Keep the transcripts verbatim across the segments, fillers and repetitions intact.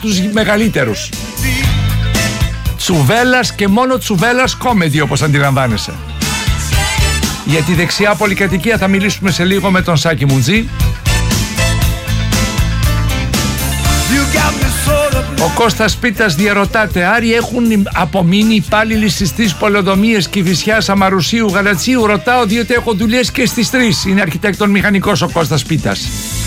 τους μεγαλύτερους. Τσουβέλλας και μόνο τσουβέλλας κόμεντι, όπως αντιλαμβάνεσαι. Για τη δεξιά πολυκατοικία θα μιλήσουμε σε λίγο με τον Σάκη Μουντζή. Ο Κώστας Πίτας διαρωτάται: Άρη, έχουν απομείνει υπάλληλοι στις τρεις πολεοδομίες Κηφισιάς, Αμαρουσίου, Γαλατσίου? Ρωτάω διότι έχω δουλειές και στις τρεις. Είναι αρχιτέκτον μηχανικός ο Κώστας Πίτας.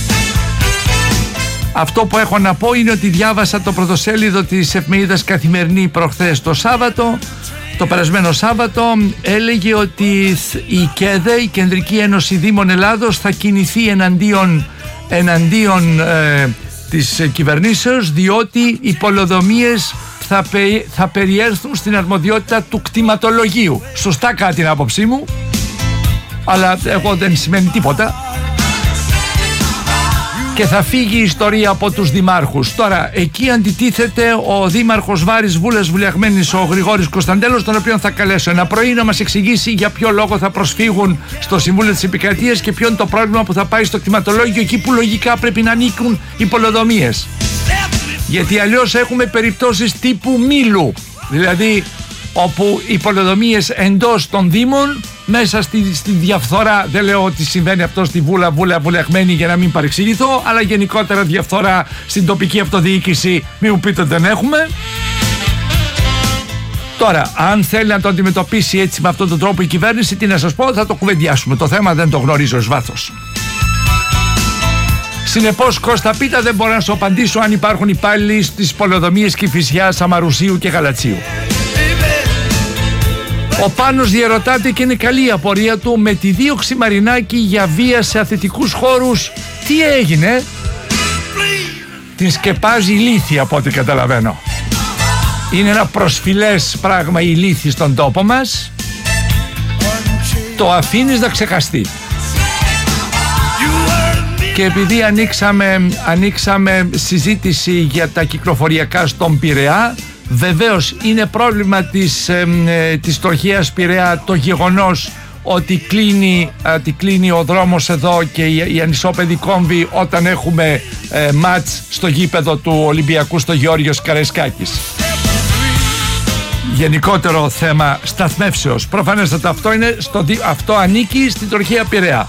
Αυτό που έχω να πω είναι ότι διάβασα το πρωτοσέλιδο της εφημερίδας Καθημερινή προχθές το Σάββατο. Το περασμένο Σάββατο έλεγε ότι η ΚΕΔΕ, η Κεντρική Ένωση Δήμων Ελλάδος, θα κινηθεί εναντίον, εναντίον ε, της κυβερνήσεως, διότι οι πολεοδομίες θα, πε, θα περιέρθουν στην αρμοδιότητα του κτηματολογίου. Σωστά κάτι την άποψή μου, αλλά εγώ δεν σημαίνει τίποτα. Και θα φύγει η ιστορία από τους δημάρχους. Τώρα, εκεί αντιτίθεται ο δήμαρχος Βάρης Βούλας Βουλιαγμένης, ο Γρηγόρης Κωνσταντέλος, τον οποίον θα καλέσω ένα πρωί να μας εξηγήσει για ποιο λόγο θα προσφύγουν στο Συμβούλιο της Επικρατείας και ποιο είναι το πρόβλημα που θα πάει στο κτηματολόγιο, εκεί που λογικά πρέπει να ανήκουν οι πολεοδομίες. Γιατί αλλιώς έχουμε περιπτώσεις τύπου Μήλου, δηλαδή όπου οι πολεοδομίες εντός των δήμων, μέσα στη, στη διαφθορά, δεν λέω ότι συμβαίνει αυτό στη Βούλα Βούλα Βουλιαγμένη για να μην παρεξηγηθώ, αλλά γενικότερα διαφθορά στην τοπική αυτοδιοίκηση, μην μου πείτε δεν έχουμε. Τώρα, αν θέλει να το αντιμετωπίσει έτσι με αυτόν τον τρόπο η κυβέρνηση, τι να σας πω, θα το κουβεντιάσουμε. Το θέμα δεν το γνωρίζω εις βάθος. Συνεπώς, Κώστα Πίτα, δεν μπορώ να σου απαντήσω αν υπάρχουν υπάλληλοι στις πολεοδομίες Κηφισιάς, Αμαρουσίου και Γαλατσίου. Ο Πάνος διαρωτάται, και είναι καλή η απορία του, με τη δίωξη Μαρινάκη για βία σε αθλητικούς χώρους, τι έγινε? Την σκεπάζει η λύθη, από ό,τι καταλαβαίνω. Είναι ένα προσφυλές πράγμα η λύθη στον τόπο μας. Το αφήνεις να ξεχαστεί. Και επειδή ανοίξαμε, ανοίξαμε συζήτηση για τα κυκλοφοριακά στον Πειραιά, βεβαίως είναι πρόβλημα της, ε, ε, της τροχέας Πειραιά το γεγονός ότι κλείνει, ότι κλείνει ο δρόμος εδώ και η, η ανισόπεδη κόμβη όταν έχουμε ε, μάτς στο γήπεδο του Ολυμπιακού στο Γεώργιος Καραϊσκάκης. Γενικότερο θέμα σταθμεύσεως. Προφανέστατα αυτό, είναι στο, αυτό ανήκει στην τροχέα Πειραιά.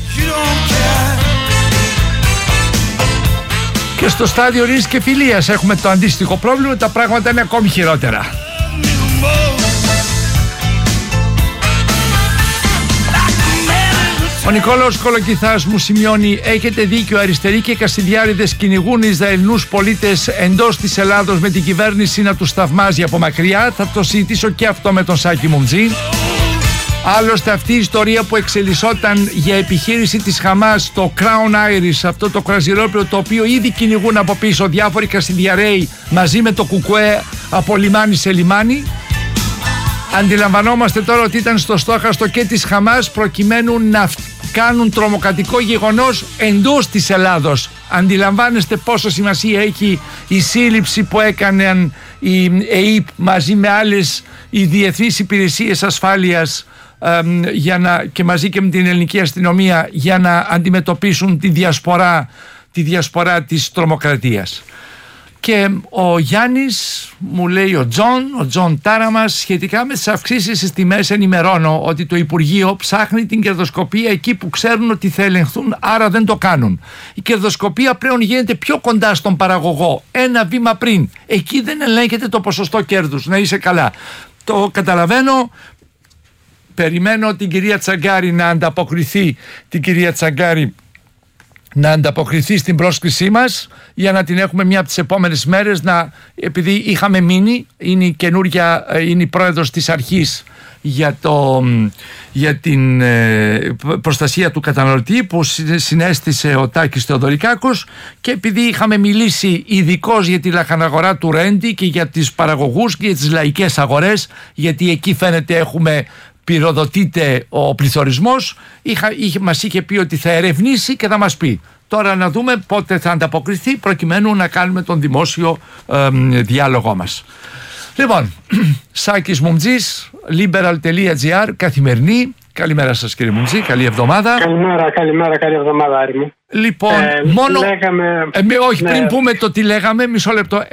Και στο στάδιο Ρήνης και Φιλίας έχουμε το αντίστοιχο πρόβλημα, τα πράγματα είναι ακόμη χειρότερα. Ο Νικόλαος Κολοκυθάς μου σημειώνει: έχετε δίκιο, αριστεροί και κασιδιάριδες κυνηγούν Ισραηλινούς πολίτες εντός της Ελλάδος με την κυβέρνηση να τους θαυμάζει από μακριά. Θα το συζητήσω και αυτό με τον Σάκη Μουντζή. Άλλωστε αυτή η ιστορία που εξελισσόταν για επιχείρηση της Χαμάς, το Crown Irish, αυτό το κραζιρόπλαιο το οποίο ήδη κυνηγούν από πίσω διάφοροι κασιδιαρέοι μαζί με το κουκουέ από λιμάνι σε λιμάνι. Αντιλαμβανόμαστε τώρα ότι ήταν στο στόχαστο και της Χαμάς προκειμένου να κάνουν τρομοκρατικό γεγονός εντός της Ελλάδος. Αντιλαμβάνεστε πόσο σημασία έχει η σύλληψη που έκαναν η ΕΕΠ μαζί με άλλες οι διεθνείς υπηρεσίες ασφάλειας για να, και μαζί και με την ελληνική αστυνομία για να αντιμετωπίσουν τη διασπορά, τη διασπορά της τρομοκρατίας. Και ο Γιάννης μου λέει, ο Τζον, ο Τζον Τάρα μας, σχετικά με τις αυξήσεις στις τιμές ενημερώνω ότι το Υπουργείο ψάχνει την κερδοσκοπία εκεί που ξέρουν ότι θα ελεγχθούν, άρα δεν το κάνουν. Η κερδοσκοπία πλέον γίνεται πιο κοντά στον παραγωγό, ένα βήμα πριν. Εκεί δεν ελέγχεται το ποσοστό κέρδους, να είσαι καλά. Το καταλαβαίνω. Περιμένω την κυρία Τσαγκάρη να ανταποκριθεί, την κυρία Τσαγκάρη να ανταποκριθεί στην πρόσκλησή μας για να την έχουμε μια από τις επόμενες μέρες, να, επειδή είχαμε μείνει, είναι η καινούρια, είναι η πρόεδρος της αρχής για, το, για την ε, προστασία του καταναλωτή που συνέστησε ο Τάκης Θεοδωρικάκος, και επειδή είχαμε μιλήσει ειδικώς για τη λαχαναγορά του Ρέντι και για τις παραγωγούς και για τις λαϊκές αγορές, γιατί εκεί φαίνεται έχουμε πυροδοτείται ο πληθωρισμός, είχα, είχε, μας είχε πει ότι θα ερευνήσει και θα μας πει. Τώρα να δούμε πότε θα ανταποκριθεί προκειμένου να κάνουμε τον δημόσιο ε, διάλογό μας. Λοιπόν, Σάκης Μουμτζής, liberal τελεία gr, Καθημερινή. Καλημέρα σας κύριε Μουμτζή, καλή εβδομάδα. Καλημέρα, καλημέρα, καλή εβδομάδα Άρη μου. Λοιπόν, ε, μόνο... Λέγαμε... Ε, όχι, ναι. Πριν πούμε το τι λέγαμε, μισό λεπτό.